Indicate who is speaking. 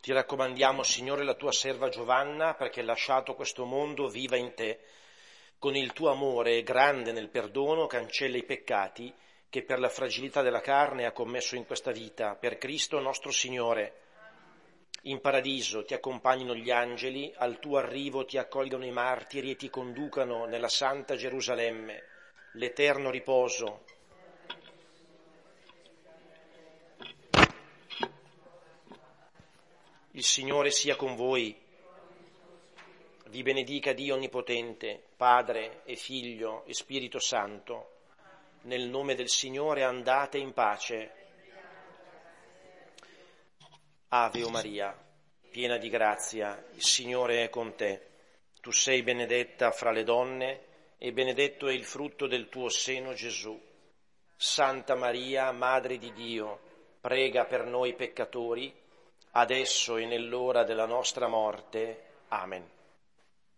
Speaker 1: Ti raccomandiamo, Signore, la tua serva Giovanna, perché lasciato questo mondo viva in te. Con il tuo amore grande nel perdono cancella i peccati che per la fragilità della carne ha commesso in questa vita. Per Cristo nostro Signore. In paradiso ti accompagnino gli angeli, al tuo arrivo ti accolgano i martiri e ti conducano nella santa Gerusalemme, l'eterno riposo. Il Signore sia con voi. Vi benedica Dio Onnipotente, Padre e Figlio e Spirito Santo. Nel nome del Signore andate in pace. Ave o Maria, piena di grazia, il Signore è con te. Tu sei benedetta fra le donne e benedetto è il frutto del tuo seno, Gesù. Santa Maria, Madre di Dio, prega per noi peccatori, adesso e nell'ora della nostra morte. Amen.